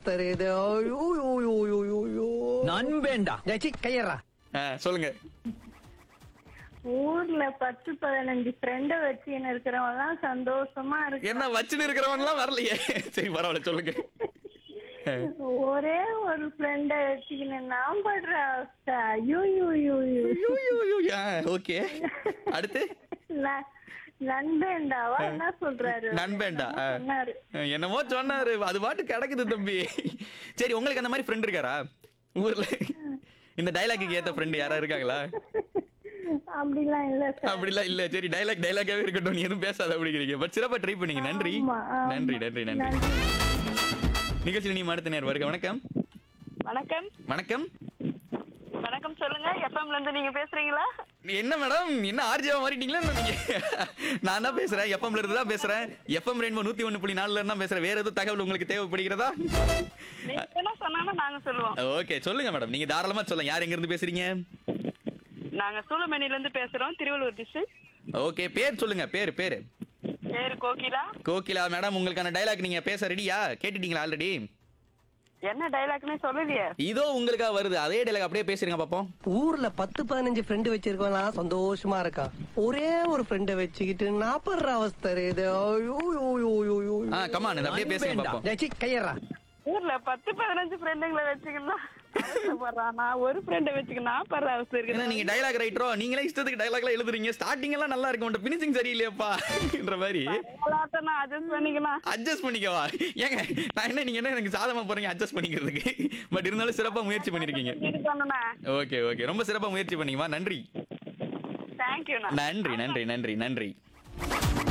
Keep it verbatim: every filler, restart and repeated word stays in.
அவஸ்தை இது. ஐயோ, ஐயோ, ஐயோ, ஐயோ, ஐயோ. நண்பேண்டா. டேய், சீ, கையறா. ஆ, சொல்லுங்க. ஊர்ல பத்து பதினஞ்சு ஃப்ரெண்ட வச்சுன்னு இருக்கிறவங்க எல்லாம் சந்தோஷமா இருக்கு. என்ன வச்சுன்னு இருக்கிறவன் எல்லாம் வரலையே. சரி பரவாயில்ல சொல்லுங்க. ஒரே ஒரு ஃப்ரெண்ட வச்சுக்கின்னு நான் படுற அவஸ்தை. ஐயோ ஐயோ ஐயோ ஓகே, அடுத்து ந- நண்பேண்டாவா என்ன சொல்றாரு? நண்பேண்டா. என்னமோ சொன்னாரு. என்னமோ சொன்னாரு, அது பாட்டு கிடக்குது தம்பி. சரி, உங்களுக்கு அந்த மாதிரி ஃப்ரெண்ட் இருக்காரா ஊர்ல? இந்த டைலாக்கு ஏத்த ஃப்ரெண்ட் யாரா இருக்காங்களா? அப்படிலாம் இல்ல சார். அப்படிலாம் இல்ல. சரி, டைலாக் டைலாக்காவே இருக்கட்டும், நீ எதுவும் பேசாத அப்படிங்கிறீங்க. பட் சிறப்பா ட்ரை பண்ணீங்க. நன்றி ஆமா, ஆமா. நன்றி நன்றி நன்றி. நிகழ்ச்சியில் நீ அடுத்த நேர் வருக. வணக்கம். வணக்கம். வணக்கம் வணக்கம் சொல்லுங்க. எஃப்எம்ல இருந்து நீங்க பேசுறீங்களா? என்ன மேடம், என்ன ஆர்ஜியா மாறிட்டீங்களா நீங்க? நான் தான் பேசுறேன், எஃப்எம்ல இருந்து தான் பேசுறேன். எஃப்எம் ரெயின்போ நூத்தி ஒண்ணு புள்ளி நாலுல இருந்து தான் பேசுறேன். வேற எதுவும் தகவல் உங்களுக்கு தேவைப்படுகிறதா? நீங்க என்ன சொன்னாலும் நாங்க சொல்லுவோம். ஓகே, சொல்லுங்க மேடம், நீங்க தாராளமா சொல்லுங்க. யார் எங்க இருந்து பேசுறீங்க? நாங்க சூளமணில இருந்து பேசுறோம், திருவள்ளூர் டிஸ்ட்ரிக்ட். ஓகே, பேர் சொல்லுங்க. பேரு பேரு பேரு கோகிலா. கோகிலா மேடம், உங்களுக்கான டைலாக் நீங்க பேச ரெடியா? கேட்டுட்டீங்களா ஆல்ரெடி? என்ன டைலாக்னே சொல்லலையே. இதோ உங்களுக்கா வருது. அதே டைலாக் அப்படியே பேசுறீங்க பாப்போம். ஊர்ல பத்து பதினஞ்சு ஃப்ரெண்டு வச்சிருக்கவனா சந்தோஷமா இருக்கான். ஒரே ஒரு ஃப்ரெண்ட வச்சுக்கிட்டு நாப்படுற அவஸ்தை இது. ஐயோ, ஐயோ, ஐயோ, ஐயோ, ஐயோ. ஆ, கமான், இது அப்படியே பேசுங்க பாப்போம். டேய், சீ, கையறா. ஊர்ல பத்து பதினஞ்சு ஃப்ரெண்டுங்களை வச்சுக்கலாம். நான் ஒரு ஃப்ரெண்ட வச்சுக்கணும் நான் படுற அவஸ்தை ஏன்னா இருக்கு. நீங்க டைலாக் ரைட்டரோ, நீங்களே இஷ்டத்துக்கு டைலாக் எல்லாம் எழுதுறீங்க. ஸ்டார்டிங் எல்லாம் நல்லா இருக்கும், உங்க பினிஷிங் சரியில்லையாப்பா என்ற மாதிரி நான் அட்ஜஸ்ட் பண்ணிக்கலாம். அட்ஜஸ்ட் பண்ணிக்கவா? ஏங்க நான் என்ன, நீங்க என்ன எனக்கு சாதமா போறீங்க அட்ஜஸ்ட் பண்ணிக்கிறதுக்கு? பட் இருந்தாலும் சிறப்பா முயற்சி பண்ணிருக்கீங்க. ஓகே ஓகே, ரொம்ப சிறப்பா முயற்சி பண்ணீங்கம்மா. நன்றி தேங்க்யூ. நன்றி நன்றி நன்றி நன்றி.